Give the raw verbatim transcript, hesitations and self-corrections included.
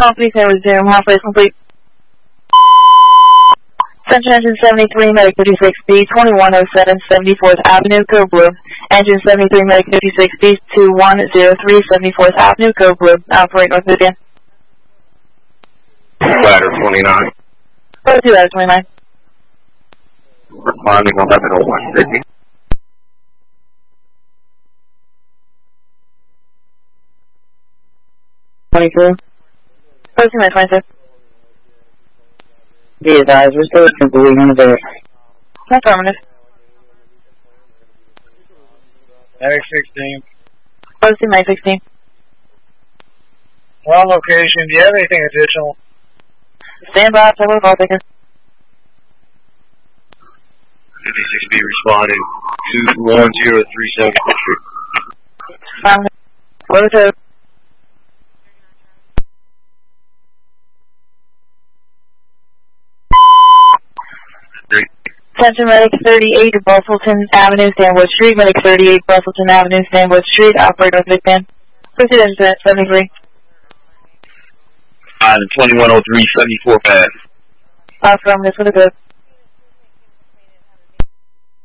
Please say resume. Halfway complete. Central Engine seventy-three, Medic fifty-six B, twenty-one oh seven, seventy-fourth Avenue, Code Blue. Engine seventy-three, Medic fifty-six B, two one oh three, seventy-fourth Avenue, Code Blue. Operate North Vivian. Ladder twenty-nine. Go to Ladder twenty-nine. Responding eleven oh one fifty. twenty-two. Go to Ladder twenty-six. These guys, we're still looking for one of their. Affirmative. Medic sixteen. Go to Medic sixteen. Wrong location. Do you have anything additional? Stand by, follow the call taker. fifty-six B responding two one zero three seven Street. Um, go to Attention Medic thirty-eight, Bustleton Avenue, Stanwood Street. Medic thirty-eight, Bustleton Avenue, Stanwood Street. Operator with Big Man. Proceed to seventy-three. Uh, twenty-one oh three, seventy-four pad. Affirmative, for the good.